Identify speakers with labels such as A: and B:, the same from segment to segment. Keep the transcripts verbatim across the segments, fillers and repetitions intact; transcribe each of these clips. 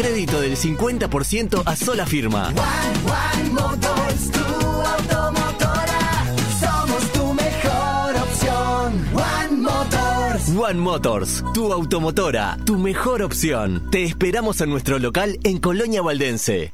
A: Crédito del cincuenta por ciento a sola firma.
B: One, One Motors, tu automotora. Somos tu mejor opción. One Motors.
A: One Motors, tu automotora, tu mejor opción. Te esperamos en nuestro local en Colonia Valdense.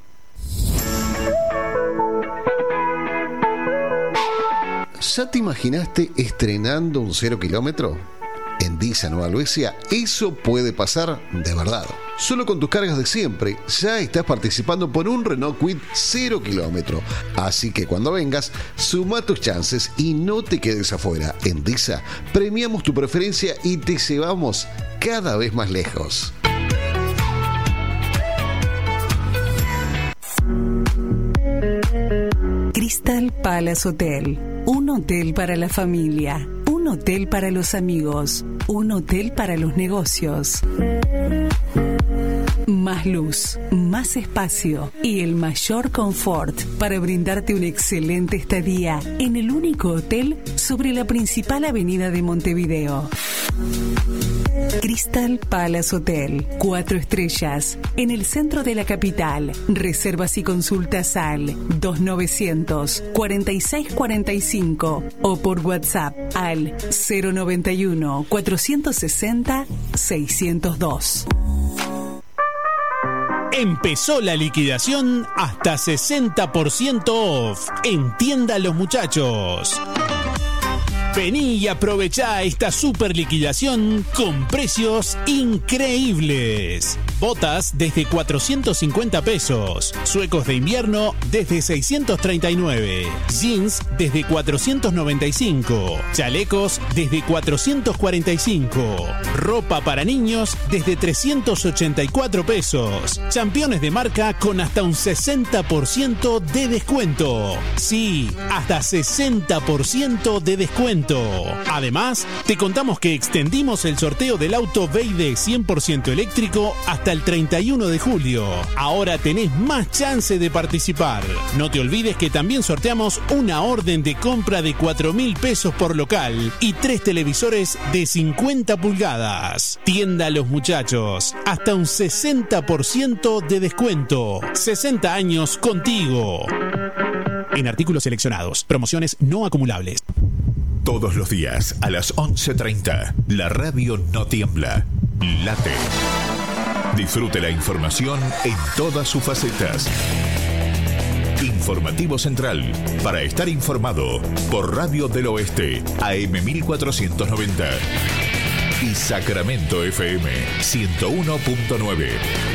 C: ¿Ya te imaginaste estrenando un cero kilómetro? En Disa Nueva Albesia, eso puede pasar de verdad. Solo con tus cargas de siempre, ya estás participando por un Renault Kwid cero kilómetro. Así que cuando vengas, suma tus chances y no te quedes afuera. En Disa, premiamos tu preferencia y te llevamos cada vez más lejos.
D: Crystal Palace Hotel. Un hotel para la familia, un hotel para los amigos, un hotel para los negocios. Más luz, más espacio y el mayor confort para brindarte una excelente estadía en el único hotel sobre la principal avenida de Montevideo. Crystal Palace Hotel, cuatro estrellas, en el centro de la capital. Reservas y consultas al dos novecientos, cuarenta y seis cuarenta y cinco o por WhatsApp al cero noventa y uno, cuatrocientos sesenta, seiscientos dos.
E: Empezó la liquidación hasta sesenta por ciento off en Tienda Los Muchachos. Vení y aprovechá esta super liquidación con precios increíbles. Botas desde cuatrocientos cincuenta pesos. Suecos de invierno desde seiscientos treinta y nueve. Jeans desde cuatrocientos noventa y cinco. Chalecos desde cuatrocientos cuarenta y cinco. Ropa para niños desde trescientos ochenta y cuatro pesos. Championes de marca con hasta un sesenta por ciento de descuento. Sí, hasta sesenta por ciento de descuento. Además, te contamos que extendimos el sorteo del auto B Y D cien por ciento eléctrico hasta el treinta y uno de julio. Ahora tenés más chance de participar. No te olvides que también sorteamos una orden de compra de cuatro mil pesos por local y tres televisores de cincuenta pulgadas. Tienda Los Muchachos, hasta un sesenta por ciento de descuento. sesenta años contigo. En artículos seleccionados. Promociones no acumulables.
F: Todos los días a las once treinta, la radio no tiembla, late. Disfrute la información en todas sus facetas. Informativo Central, para estar informado, por Radio del Oeste, A M mil cuatrocientos noventa. Y Sacramento F M, ciento uno punto nueve.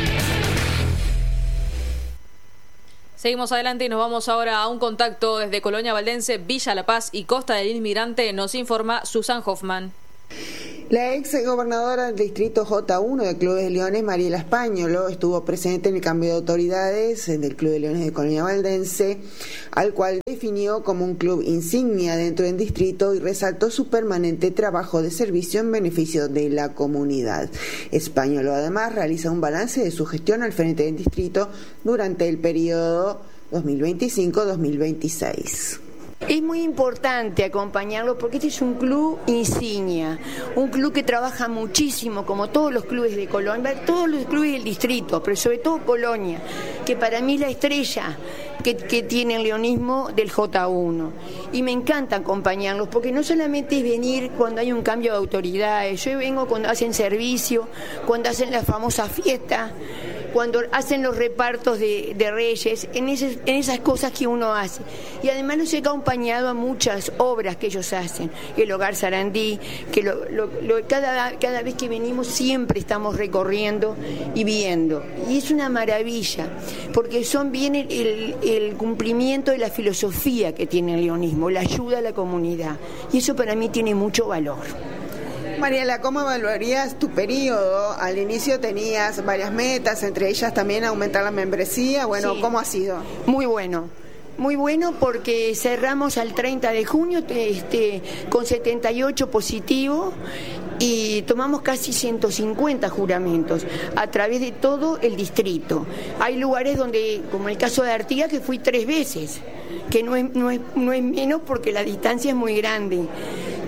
G: Seguimos adelante y nos vamos ahora a un contacto desde Colonia Valdense, Villa La Paz y Costa del Inmigrante. Nos informa Susan Hoffman.
H: La ex gobernadora del distrito J uno de Club de Leones, Mariela Españolo, estuvo presente en el cambio de autoridades del Club de Leones de Colonia Valdense, al cual definió como un club insignia dentro del distrito y resaltó su permanente trabajo de servicio en beneficio de la comunidad. Españolo además realiza un balance de su gestión al frente del distrito durante el periodo dos mil veinticinco a dos mil veintiséis.
I: Es muy importante acompañarlo porque este es un club insignia, un club que trabaja muchísimo, como todos los clubes de Colonia, todos los clubes del distrito, pero sobre todo Colonia, que para mí es la estrella que, que tiene el leonismo del J uno. Y me encanta acompañarlos porque no solamente es venir cuando hay un cambio de autoridades, yo vengo cuando hacen servicio, cuando hacen la famosa fiesta, cuando hacen los repartos de, de reyes, en, ese, en esas cosas que uno hace. Y además los he acompañado a muchas obras que ellos hacen, el Hogar Sarandí, que lo, lo, lo, cada, cada vez que venimos siempre estamos recorriendo y viendo. Y es una maravilla, porque son bien el, el, el cumplimiento de la filosofía que tiene el leonismo, la ayuda a la comunidad. Y eso para mí tiene mucho valor.
H: Mariela, ¿cómo evaluarías tu periodo? Al inicio tenías varias metas, entre ellas también aumentar la membresía. Bueno, sí. ¿Cómo ha sido?
I: Muy bueno. Muy bueno porque cerramos al treinta de junio este, con setenta y ocho positivos y tomamos casi ciento cincuenta juramentos a través de todo el distrito. Hay lugares donde, como el caso de Artigas, que fui tres veces, que no es, no es, no es menos porque la distancia es muy grande.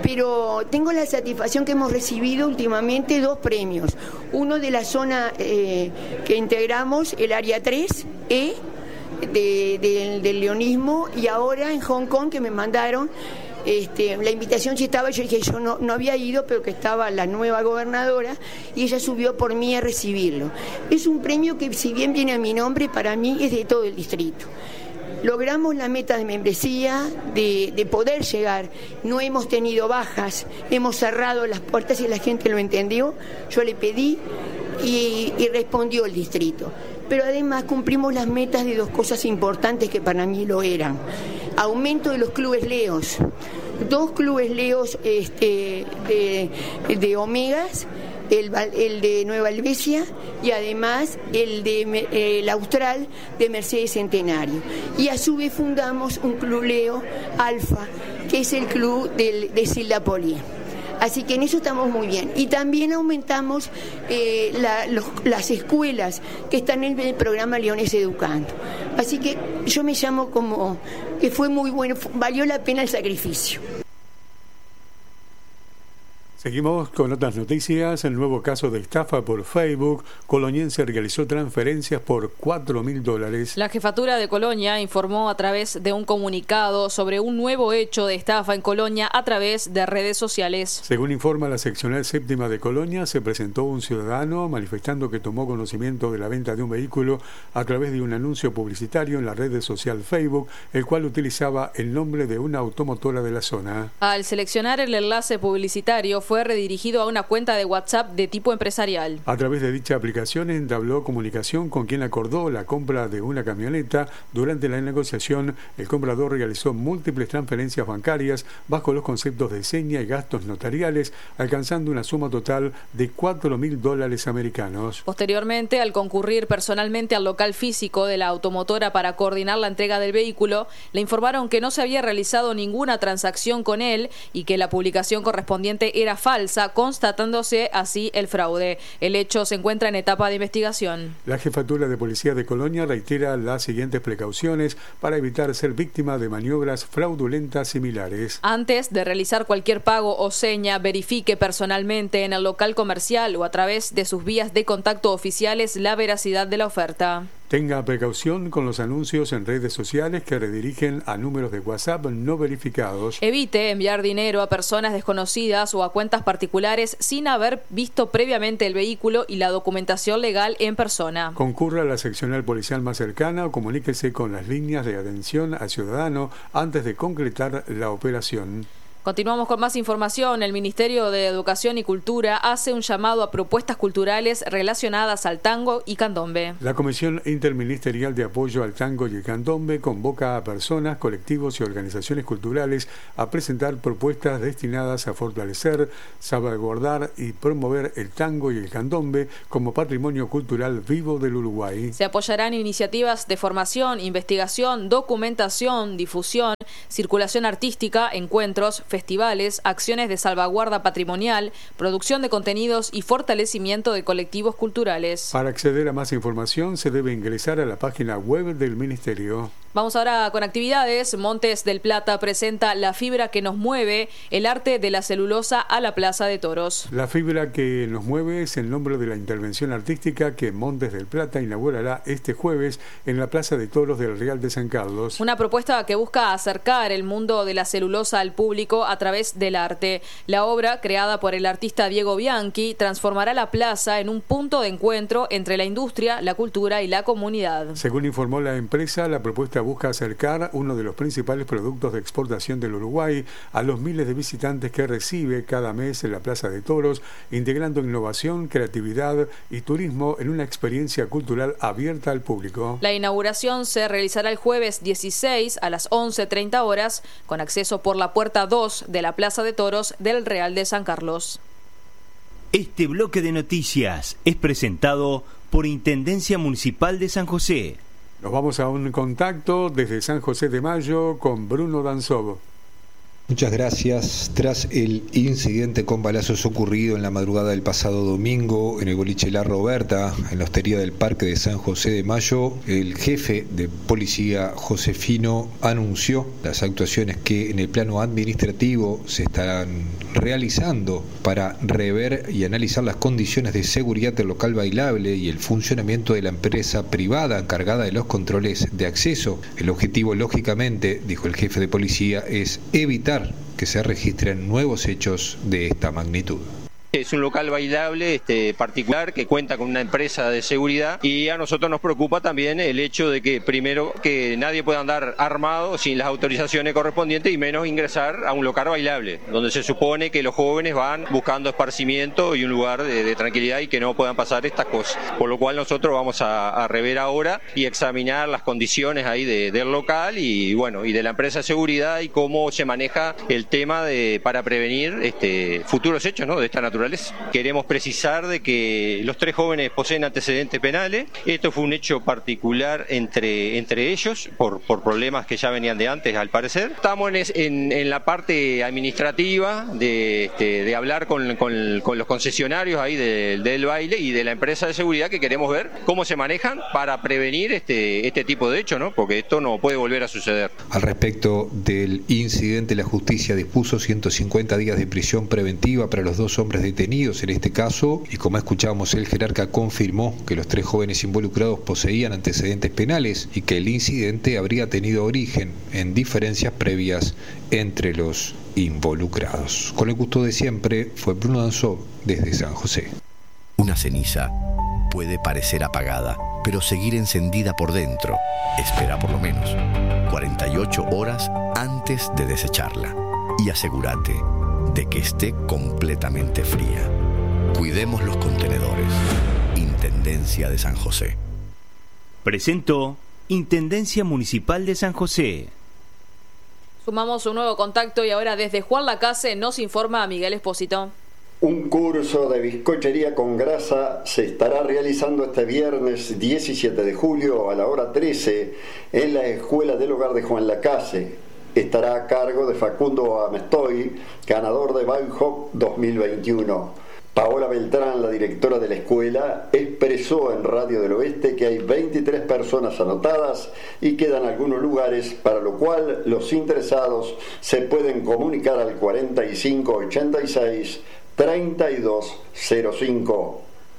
I: pero tengo la satisfacción que hemos recibido últimamente dos premios. Uno de la zona eh, que integramos, el área tres E, de, de, del leonismo, y ahora en Hong Kong, que me mandaron este, la invitación. Si estaba, yo dije yo no, no había ido, pero que estaba la nueva gobernadora y ella subió por mí a recibirlo. Es un premio que, si bien viene a mi nombre, para mí es de todo el distrito. Logramos la meta de membresía, de, de poder llegar. No hemos tenido bajas, hemos cerrado las puertas y la gente lo entendió. Yo le pedí y, y respondió el distrito. Pero además cumplimos las metas de dos cosas importantes que para mí lo eran. Aumento de los clubes Leos. Dos clubes Leos este, de, de Omegas, el, el de Nueva Helvecia y además el de el Austral de Mercedes Centenario. Y a su vez fundamos un club Leo Alfa, que es el club del, de Sildapolí. Así que en eso estamos muy bien. Y también aumentamos eh, la, los, las escuelas que están en el programa Leones Educando. Así que yo me llamo como que fue muy bueno, valió la pena el sacrificio.
J: Seguimos con otras noticias. El nuevo caso de estafa por Facebook. Coloniense realizó transferencias por cuatro mil dólares.
G: La jefatura de Colonia informó a través de un comunicado sobre un nuevo hecho de estafa en Colonia a través de redes sociales.
J: Según informa la seccional séptima de Colonia, se presentó un ciudadano manifestando que tomó conocimiento de la venta de un vehículo a través de un anuncio publicitario en la red social Facebook, el cual utilizaba el nombre de una automotora de la zona.
G: Al seleccionar el enlace publicitario, fue redirigido a una cuenta de WhatsApp de tipo empresarial.
J: A través de dicha aplicación entabló comunicación con quien acordó la compra de una camioneta. Durante la negociación, el comprador realizó múltiples transferencias bancarias bajo los conceptos de seña y gastos notariales, alcanzando una suma total de cuatro mil dólares americanos.
G: Posteriormente, al concurrir personalmente al local físico de la automotora para coordinar la entrega del vehículo, le informaron que no se había realizado ninguna transacción con él y que la publicación correspondiente era falsa, constatándose así el fraude. El hecho se encuentra en etapa de investigación.
J: La jefatura de policía de Colonia reitera las siguientes precauciones para evitar ser víctima de maniobras fraudulentas similares.
G: Antes de realizar cualquier pago o seña, verifique personalmente en el local comercial o a través de sus vías de contacto oficiales la veracidad de la oferta.
J: Tenga precaución con los anuncios en redes sociales que redirigen a números de WhatsApp no verificados.
G: Evite enviar dinero a personas desconocidas o a cuentas particulares sin haber visto previamente el vehículo y la documentación legal en persona.
J: Concurra a la seccional policial más cercana o comuníquese con las líneas de atención al ciudadano antes de concretar la operación.
G: Continuamos con más información. El Ministerio de Educación y Cultura hace un llamado a propuestas culturales relacionadas al tango y candombe.
J: La Comisión Interministerial de Apoyo al Tango y el Candombe convoca a personas, colectivos y organizaciones culturales a presentar propuestas destinadas a fortalecer, salvaguardar y promover el tango y el candombe como patrimonio cultural vivo del Uruguay.
G: Se apoyarán iniciativas de formación, investigación, documentación, difusión, circulación artística, encuentros, festivales, acciones de salvaguarda patrimonial, producción de contenidos y fortalecimiento de colectivos culturales.
J: Para acceder a más información se debe ingresar a la página web del Ministerio.
G: Vamos ahora con actividades. Montes del Plata presenta La Fibra que nos mueve, el arte de la celulosa a la Plaza de Toros.
J: La Fibra que nos mueve es el nombre de la intervención artística que Montes del Plata inaugurará este jueves en la Plaza de Toros del Real de San Carlos.
G: Una propuesta que busca acercar el mundo de la celulosa al público a través del arte. La obra, creada por el artista Diego Bianchi, transformará la plaza en un punto de encuentro entre la industria, la cultura y la comunidad.
J: Según informó la empresa, la propuesta busca acercar uno de los principales productos de exportación del Uruguay a los miles de visitantes que recibe cada mes en la Plaza de Toros, integrando innovación, creatividad y turismo en una experiencia cultural abierta al público.
G: La inauguración se realizará el jueves dieciséis a las once treinta horas, con acceso por la puerta dos de la Plaza de Toros del Real de San Carlos.
A: Este bloque de noticias es presentado por Intendencia Municipal de San José.
J: Nos vamos a un contacto desde San José de Mayo con Bruno Danzov.
K: Muchas gracias. Tras el incidente con balazos ocurrido en la madrugada del pasado domingo en el boliche La Roberta, en la hostería del Parque de San José de Mayo, el jefe de policía Josefino anunció las actuaciones que en el plano administrativo se estarán realizando para rever y analizar las condiciones de seguridad del local bailable y el funcionamiento de la empresa privada encargada de los controles de acceso. El objetivo, lógicamente, dijo el jefe de policía, es evitar que se registren nuevos hechos de esta magnitud.
L: Es un local bailable este, particular que cuenta con una empresa de seguridad y a nosotros nos preocupa también el hecho de que primero que nadie pueda andar armado sin las autorizaciones correspondientes y menos ingresar a un local bailable donde se supone que los jóvenes van buscando esparcimiento y un lugar de, de tranquilidad y que no puedan pasar estas cosas. Por lo cual nosotros vamos a, a rever ahora y examinar las condiciones ahí de, del local y bueno y de la empresa de seguridad y cómo se maneja el tema de para prevenir este, futuros hechos, ¿no?, de esta naturaleza. Queremos precisar de que los tres jóvenes poseen antecedentes penales. Esto fue un hecho particular entre, entre ellos por, por problemas que ya venían de antes, al parecer. Estamos en, en, en la parte administrativa de, este, de hablar con, con, con los concesionarios ahí de, del baile y de la empresa de seguridad, que queremos ver cómo se manejan para prevenir este, este tipo de hechos, ¿no?, porque esto no puede volver a suceder.
K: Al respecto del incidente, la justicia dispuso ciento cincuenta días de prisión preventiva para los dos hombres detenidos en este caso, y como escuchábamos, el jerarca confirmó que los tres jóvenes involucrados poseían antecedentes penales y que el incidente habría tenido origen en diferencias previas entre los involucrados. Con el gusto de siempre, fue Bruno Danzó desde San José.
M: Una ceniza puede parecer apagada, pero seguir encendida por dentro. Espera por lo menos cuarenta y ocho horas antes de desecharla y asegúrate de que esté completamente fría. Cuidemos los contenedores. Intendencia de San José.
N: Presentó Intendencia Municipal de San José.
G: Sumamos un nuevo contacto y ahora desde Juan Lacase nos informa Miguel Espósito.
O: Un curso de bizcochería con grasa se estará realizando este viernes diecisiete de julio a la hora trece en la Escuela del Hogar de Juan Lacase. Estará a cargo de Facundo Amestoy, ganador de Bailhop dos mil veintiuno. Paola Beltrán, la directora de la escuela, expresó en Radio del Oeste que hay veintitrés personas anotadas y quedan algunos lugares, para lo cual los interesados se pueden comunicar al cuarenta y cinco ochenta y seis treinta y dos cero cinco.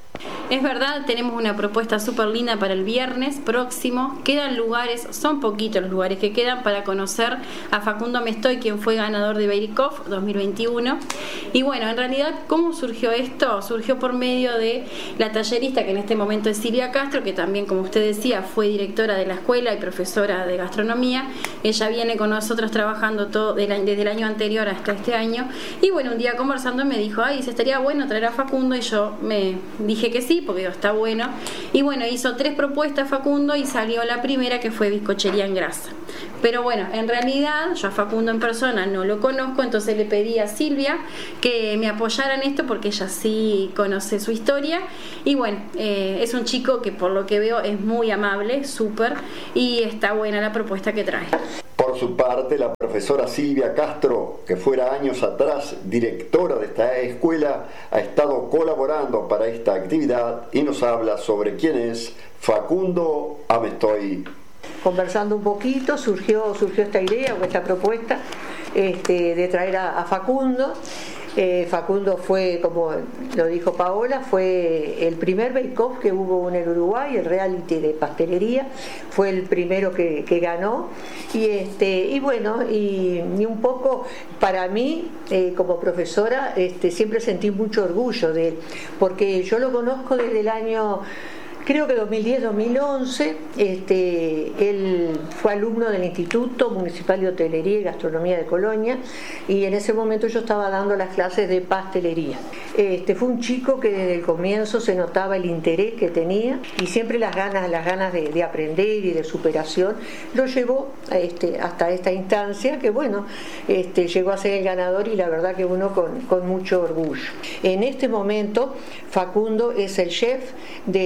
P: Es verdad, tenemos una propuesta súper linda para el viernes próximo. Quedan lugares, son poquitos los lugares que quedan para conocer a Facundo Amestoy, quien fue ganador de Bairikov dos mil veintiuno. Y bueno, en realidad, ¿cómo surgió esto? Surgió por medio de la tallerista, que en este momento es Silvia Castro, que también, como usted decía, fue directora de la escuela y profesora de gastronomía. Ella viene con nosotros trabajando todo desde el año anterior hasta este año. Y bueno, un día conversando me dijo, ay, se estaría bueno traer a Facundo, y yo me dije que sí, porque está bueno. Y bueno, hizo tres propuestas Facundo y salió la primera, que fue bizcochería en grasa. Pero bueno, en realidad yo a Facundo en persona no lo conozco, entonces le pedí a Silvia que me apoyara en esto porque ella sí conoce su historia. Y bueno, eh, es un chico que por lo que veo es muy amable, súper, y está buena la propuesta que trae.
O: Por su parte, la profesora Silvia Castro, que fuera años atrás directora de esta escuela, ha estado colaborando para esta actividad y nos habla sobre quién es Facundo Amestoy.
Q: Conversando un poquito, surgió, surgió esta idea o esta propuesta este, de traer a, a Facundo. Eh, Facundo fue, como lo dijo Paola, fue el primer bake-off que hubo en el Uruguay, el reality de pastelería, fue el primero que, que ganó. Y, este, y bueno, y, y un poco para mí, eh, como profesora, este, siempre sentí mucho orgullo de él, porque yo lo conozco desde el año... Creo que dos mil diez dos mil once, este, él fue alumno del Instituto Municipal de Hotelería y Gastronomía de Colonia, y en ese momento yo estaba dando las clases de pastelería. Este, fue un chico que desde el comienzo se notaba el interés que tenía y siempre las ganas, las ganas de, de aprender y de superación lo llevó a este, hasta esta instancia que bueno, este, llegó a ser el ganador, y la verdad que uno con, con mucho orgullo. En este momento Facundo es el chef de, de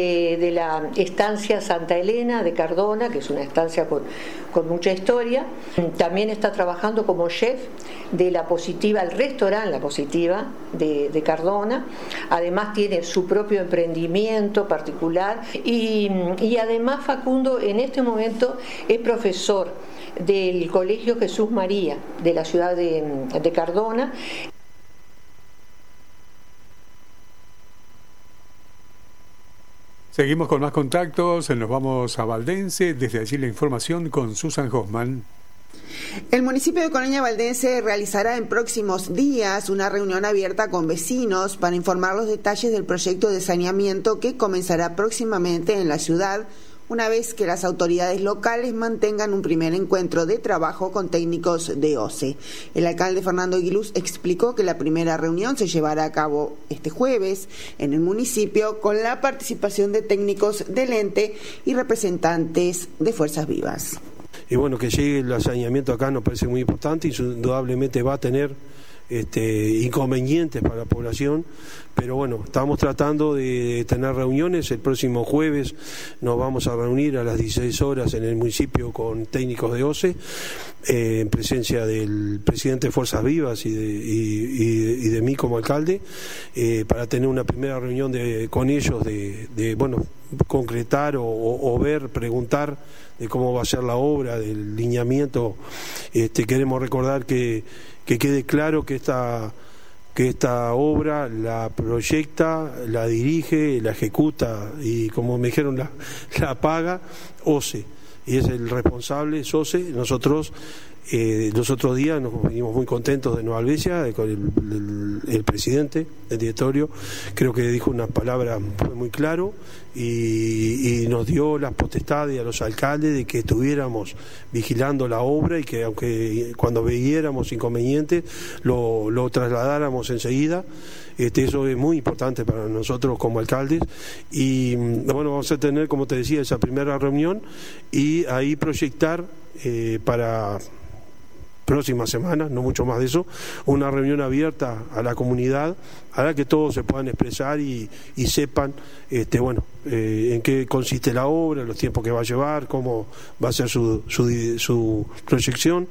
Q: de la estancia Santa Elena de Cardona, que es una estancia con, con mucha historia. También está trabajando como chef de la Positiva, el restaurante La Positiva de, de Cardona. Además tiene su propio emprendimiento particular y, y además Facundo en este momento es profesor del Colegio Jesús María de la ciudad de, de Cardona.
J: Seguimos con más contactos, nos vamos a Valdense, desde allí la información con Susan Hoffman.
H: El municipio de Colonia Valdense realizará en próximos días una reunión abierta con vecinos para informar los detalles del proyecto de saneamiento que comenzará próximamente en la ciudad, una vez que las autoridades locales mantengan un primer encuentro de trabajo con técnicos de O C E. El alcalde Fernando Aguiluz explicó que la primera reunión se llevará a cabo este jueves en el municipio con la participación de técnicos del ente y representantes de Fuerzas Vivas.
R: Y bueno, que llegue el saneamiento acá nos parece muy importante, indudablemente va a tener Este, inconvenientes para la población, pero bueno, estamos tratando de tener reuniones. El próximo jueves nos vamos a reunir a las dieciséis horas en el municipio con técnicos de O C E, eh, en presencia del presidente de Fuerzas Vivas y de, y, y, y de mí como alcalde, eh, para tener una primera reunión de, con ellos de, de bueno, concretar o, o, o ver, preguntar de cómo va a ser la obra, del lineamiento. Este, queremos recordar que que quede claro que esta, que esta obra la proyecta, la dirige, la ejecuta y, como me dijeron, la, la paga O C E, y es el responsable, es O C E. Nosotros eh, los otros días nos venimos muy contentos de Nueva Albesia, con el, el, el presidente del directorio, creo que dijo unas palabras muy claro y, y nos dio las potestades a los alcaldes de que estuviéramos vigilando la obra y que aunque cuando viéramos inconvenientes lo, lo trasladáramos enseguida. Este, eso es muy importante para nosotros como alcaldes y bueno, vamos a tener, como te decía, esa primera reunión y ahí proyectar eh, para próxima semana, no mucho más de eso, una reunión abierta a la comunidad, a la que todos se puedan expresar y, y sepan este, bueno, eh, en qué consiste la obra, los tiempos que va a llevar, cómo va a ser su, su, su proyección.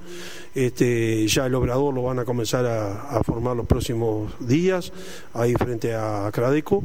R: Este, ya el obrador lo van a comenzar a, a formar los próximos días, ahí frente a Cradeco,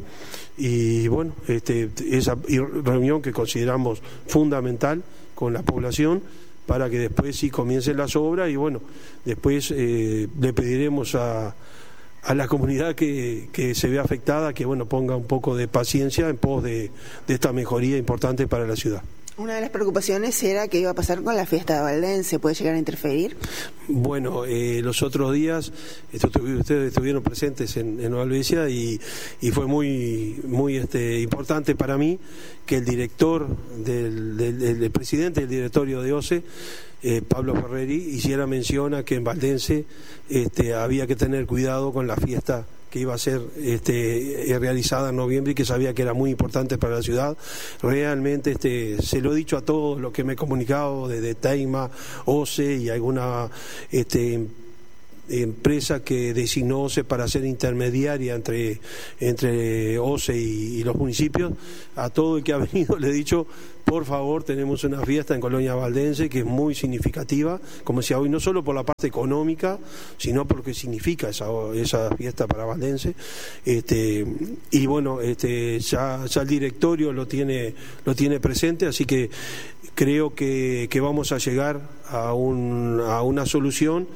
R: y bueno, este, esa reunión que consideramos fundamental con la población, para que después sí comiencen las obras y bueno, después eh, le pediremos a, a la comunidad que, que se ve afectada que bueno, ponga un poco de paciencia en pos de, de esta mejoría importante para la ciudad.
H: Una de las preocupaciones era qué iba a pasar con la fiesta de Valdense, ¿puede llegar a interferir?
R: Bueno, eh, los otros días esto, ustedes estuvieron presentes en, en Nueva Albesia y, y fue muy muy este, importante para mí que el director, del, del, del, del presidente del directorio de O C E, eh, Pablo Ferreri, hiciera mención a que en Valdense este, había que tener cuidado con la fiesta que iba a ser este, realizada en noviembre y que sabía que era muy importante para la ciudad. Realmente este, se lo he dicho a todos los que me he comunicado, desde Teima, O C E y alguna este, empresa que designó O C E para ser intermediaria entre, entre O C E y, y los municipios. A todo el que ha venido le he dicho, por favor, tenemos una fiesta en Colonia Valdense que es muy significativa, como decía hoy, no solo por la parte económica, sino por lo que significa esa, esa fiesta para Valdense. Este, y bueno, este, ya, ya el directorio lo tiene, lo tiene presente, así que creo que, que vamos a llegar a, un, a una solución.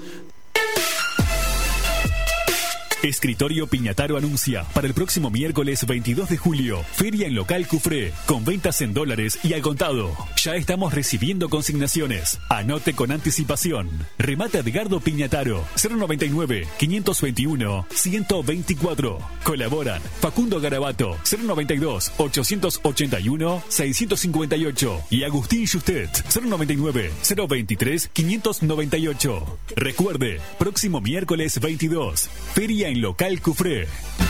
S: Escritorio Piñataro anuncia para el próximo miércoles veintidós de julio, feria en local Cufré, con ventas en dólares y al contado. Ya estamos recibiendo consignaciones. Anote con anticipación. Remate Edgardo Piñataro, cero noventa y nueve, quinientos veintiuno, ciento veinticuatro. Colaboran Facundo Garabato, cero noventa y dos, ochocientos ochenta y uno, seiscientos cincuenta y ocho. Y Agustín Justet, cero noventa y nueve, cero veintitrés, quinientos noventa y ocho. Recuerde, próximo miércoles veintidós, feria en local Cufré.